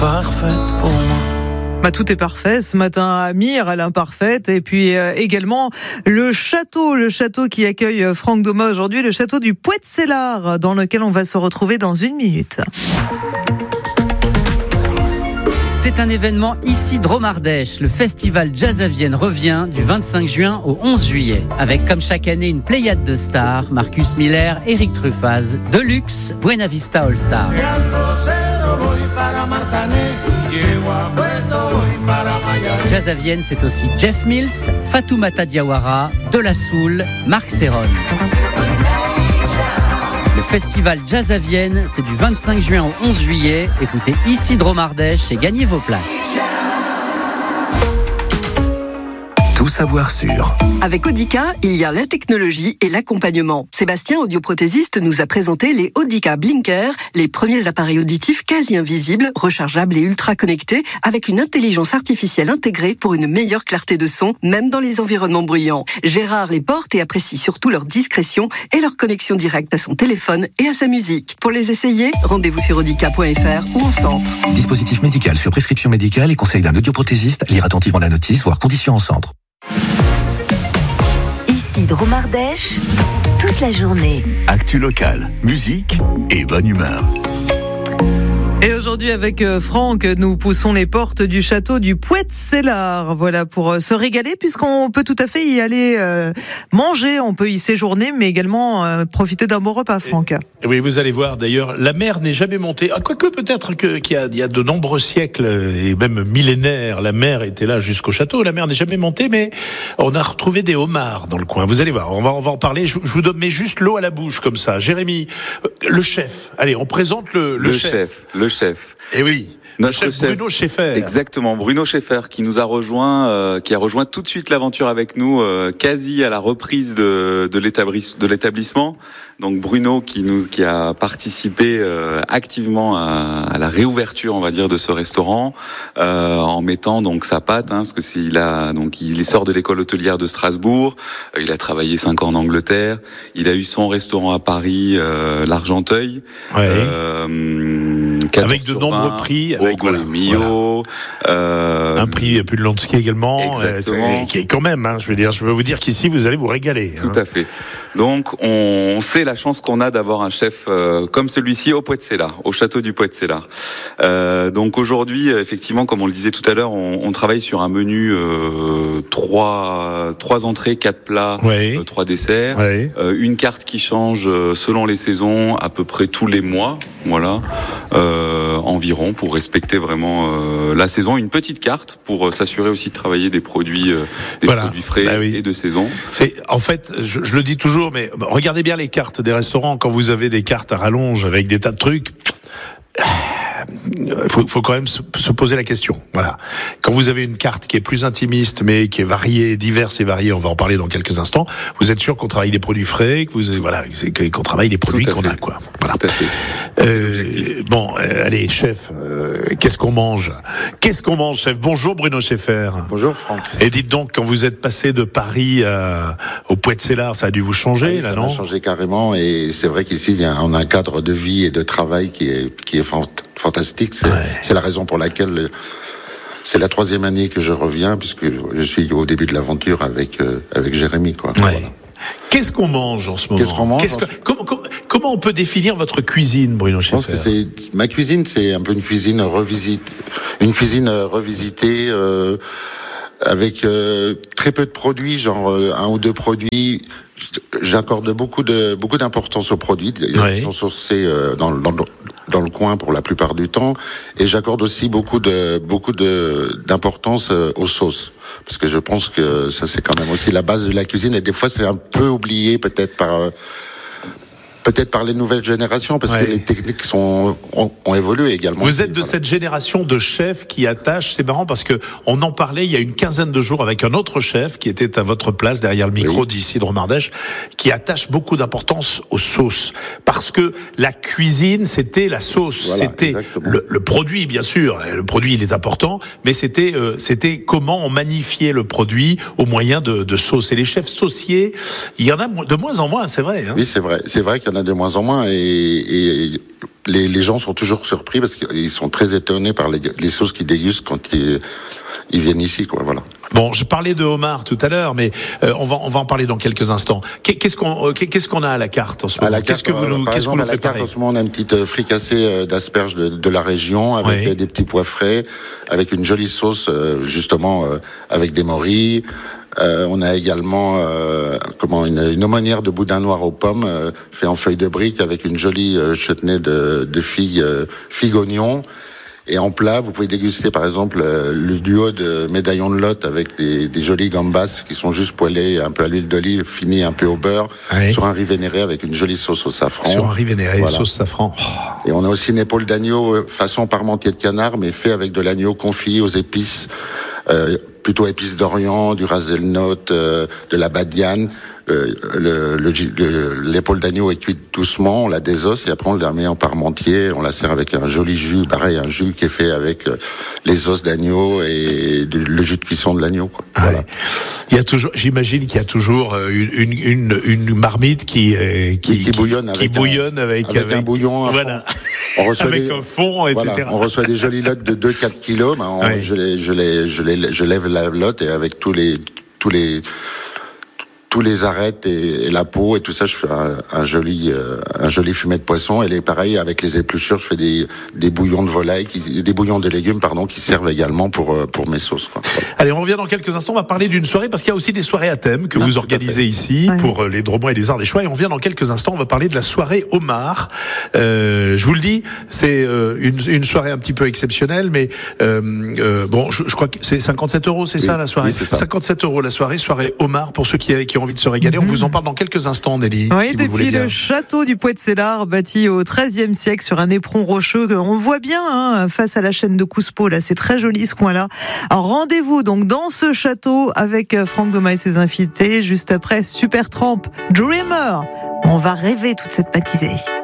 parfaite pour moi. Tout est parfait ce matin à Mire, à l'imparfaite. Et puis également le château qui accueille Franck Doma aujourd'hui, le château du Poët-Sellard, dans lequel on va se retrouver dans une minute. C'est un événement ici Dromardèche. Le festival Jazz à Vienne revient du 25 juin au 11 juillet. Avec comme chaque année une pléiade de stars, Marcus Miller, Eric Truffaz, Deluxe, Buena Vista All Star. Jazz à Vienne, c'est aussi Jeff Mills, Fatoumata Diawara, De La Soul, Marc Serron. Le festival Jazz à Vienne, c'est du 25 juin au 11 juillet. Écoutez ici Dromardèche et gagnez vos places. Tout savoir sur. Avec Audica, il y a la technologie et l'accompagnement. Sébastien, audioprothésiste, nous a présenté les Audica Blinker, les premiers appareils auditifs quasi invisibles, rechargeables et ultra connectés, avec une intelligence artificielle intégrée pour une meilleure clarté de son, même dans les environnements bruyants. Gérard les porte et apprécie surtout leur discrétion et leur connexion directe à son téléphone et à sa musique. Pour les essayer, rendez-vous sur audica.fr ou en centre. Dispositif médical sur prescription médicale et conseil d'un audioprothésiste. Lire attentivement la notice, voire conditions en centre. Ici Dromardèche, toute la journée. Actu locale, musique et bonne humeur. Et aujourd'hui avec Franck, nous poussons les portes du château du Poët-Sellard. Voilà, pour se régaler, puisqu'on peut tout à fait y aller manger, on peut y séjourner, mais également profiter d'un bon repas, Franck. Et oui, vous allez voir d'ailleurs, la mer n'est jamais montée. Quoique peut-être qu'il y a de nombreux siècles et même millénaires, la mer était là jusqu'au château. La mer n'est jamais montée, mais on a retrouvé des homards dans le coin. Vous allez voir, on va en parler. Je vous mets juste l'eau à la bouche comme ça. Jérémy, le chef. Allez, on présente le chef. Le chef. Et oui. Notre chef Bruno Scheffer. Exactement, Bruno Scheffer qui nous a rejoint, qui a rejoint tout de suite l'aventure avec nous, quasi à la reprise de l'établissement. Donc Bruno qui a participé activement à la réouverture, on va dire, de ce restaurant, en mettant donc sa patte, parce que il sort de l'école hôtelière de Strasbourg. Il a travaillé 5 ans en Angleterre. Il a eu son restaurant à Paris, l'Argenteuil. Ouais. Avec de nombreux prix. Mio, un prix Pudlanski également. Exactement. Qui est quand même, je veux vous dire qu'ici vous allez vous régaler. Tout à fait. Donc on sait la chance qu'on a d'avoir un chef comme celui-ci au Poët-Sellard, au château du Poët-Sellard. Donc aujourd'hui, effectivement, comme on le disait tout à l'heure, on travaille sur un menu 3 entrées, 4 plats, 3 desserts, une carte qui change selon les saisons, à peu près tous les mois, voilà, environ, pour respecter vraiment la saison. Une petite carte pour s'assurer aussi de travailler des produits frais et de saison. C'est en fait, je le dis toujours, mais regardez bien les cartes des restaurants. Quand vous avez des cartes à rallonge avec des tas de trucs, faut quand même se poser la question. Voilà. Quand vous avez une carte qui est plus intimiste, mais qui est variée, diverse et variée, on va en parler dans quelques instants. Vous êtes sûr qu'on travaille des produits frais, qu'on travaille des produits qu'on a, quoi. Voilà. Tout à fait. Allez, chef, qu'est-ce qu'on mange, chef? Bonjour Bruno Scheffer. Bonjour Franck. Et dites donc, quand vous êtes passé de Paris au Poët-Sellard, ça a dû vous changer, là, non? Ça a changé carrément, et c'est vrai qu'ici, on a un cadre de vie et de travail qui est fantastique. C'est la raison pour laquelle c'est la 3e année que je reviens, puisque je suis au début de l'aventure avec Jérémy, quoi. Ouais. Voilà. Qu'est-ce qu'on mange en ce moment? Qu'est-ce qu'on mange? Comment on peut définir votre cuisine, Bruno Scheffer? Ma cuisine, c'est un peu une cuisine revisitée, avec très peu de produits, genre 1 ou 2 produits. J'accorde beaucoup d'importance aux produits. Ils sont sourcés dans le coin pour la plupart du temps, et j'accorde aussi beaucoup d'importance aux sauces, parce que je pense que ça, c'est quand même aussi la base de la cuisine, et des fois c'est un peu oublié peut-être par les nouvelles générations, parce que les techniques ont évolué également. Vous êtes de cette génération de chefs qui attachent, c'est marrant parce que on en parlait il y a une quinzaine de jours avec un autre chef qui était à votre place derrière le micro d'ici de Dromardèche, qui attache beaucoup d'importance aux sauces, parce que la cuisine, c'était la sauce, c'était le produit, bien sûr, le produit il est important, mais c'était comment on magnifiait le produit au moyen de sauces. Et les chefs sauciers, il y en a de moins en moins, c'est vrai. Oui, c'est vrai qu'il y en a de moins en moins, et les gens sont toujours surpris parce qu'ils sont très étonnés par les sauces qu'ils dégustent quand ils viennent ici, quoi. Voilà. Bon, je parlais de homard tout à l'heure, mais on va en parler dans quelques instants. Qu'est-ce qu'on a à la carte en ce moment? Qu'est-ce que vous nous préparez? À la carte en ce moment, on a une petite fricassée d'asperges de la région avec des petits pois frais, avec une jolie sauce justement avec des morilles. On a également une aumônière de boudin noir aux pommes fait en feuilles de brique avec une jolie chutney de figues oignons. Et en plat, vous pouvez déguster par exemple le duo de médaillons de Lot avec des jolies gambas qui sont juste poêlées un peu à l'huile d'olive, finies un peu au beurre, sur un riz vénéré avec une jolie sauce au safran. Sur un riz vénéré, sauce safran. Oh. Et on a aussi une épaule d'agneau façon parmentier de canard, mais fait avec de l'agneau confit aux épices, plutôt épices d'Orient, du ras el note, de la badiane. L'épaule d'agneau est cuite doucement, on la désosse et après on la met en parmentier, on la sert avec un joli jus, pareil, un jus qui est fait avec les os d'agneau et le jus de cuisson de l'agneau, quoi. Ah, voilà. ouais. J'imagine qu'il y a toujours une marmite qui bouillonne avec un bouillon, voilà. Avec un fond, etc. Voilà, on reçoit des jolies lottes de 2-4 kilos, je lève la lotte et avec tous les arêtes et la peau et tout ça, je fais un joli fumet de poisson. Et pareil, avec les épluchures, je fais des bouillons de volaille, des bouillons de légumes, qui servent également pour mes sauces, quoi. Voilà. Allez, on revient dans quelques instants. On va parler d'une soirée parce qu'il y a aussi des soirées à thème que vous organisez ici pour les Dromois et les Arts des Choix. Et on revient dans quelques instants. On va parler de la soirée homard. Je vous le dis, c'est une soirée un petit peu exceptionnelle, mais je crois que c'est 57 €, c'est ça la soirée. Oui, c'est ça. 57 € la soirée homard pour ceux qui ont envie de se régaler. On vous en parle dans quelques instants, Nelly. Oui, si vous depuis voulez bien. le château du Poët-Célard, bâti au XIIIe siècle sur un éperon rocheux, on voit bien face à la chaîne de Couspot. Là, c'est très joli ce coin-là. Alors, rendez-vous donc dans ce château avec Franck Doma et ses invités juste après Supertramp, Dreamer. On va rêver toute cette matinée.